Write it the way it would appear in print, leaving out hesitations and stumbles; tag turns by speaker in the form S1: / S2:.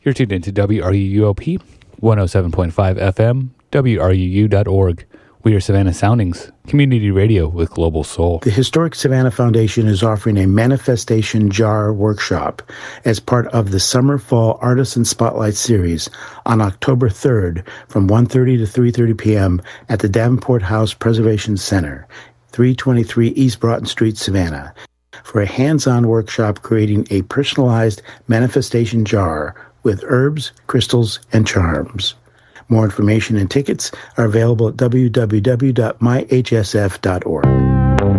S1: You're tuned into WRUUOP, 107.5 FM, WRUU.org. We are Savannah Soundings, community radio with global soul.
S2: The Historic Savannah Foundation is offering a manifestation jar workshop as part of the Summer-Fall Artisan Spotlight Series on October 3rd from 1:30 to 3:30 p.m. at the Davenport House Preservation Center, 323 East Broughton Street, Savannah, for a hands-on workshop creating a personalized manifestation jar with herbs, crystals, and charms. More information and tickets are available at www.myhsf.org.